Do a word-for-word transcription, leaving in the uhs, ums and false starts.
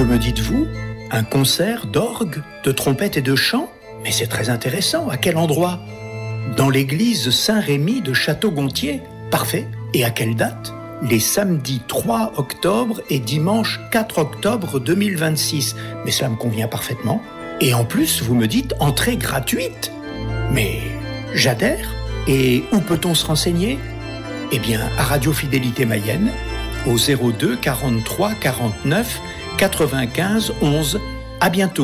Que me dites-vous ? Un concert d'orgue, de trompette et de chant ? Mais c'est très intéressant. À quel endroit ? Dans l'église Saint-Rémy de Château-Gontier. Parfait. Et à quelle date ? Les samedis trois octobre et dimanche quatre octobre deux mille vingt-six. Mais cela me convient parfaitement. Et en plus, vous me dites entrée gratuite. Mais j'adhère. Et où peut-on se renseigner ? Eh bien, à Radio Fidélité Mayenne, au zéro deux quarante-trois quarante-neuf quatre-vingt-quinze onze. À bientôt.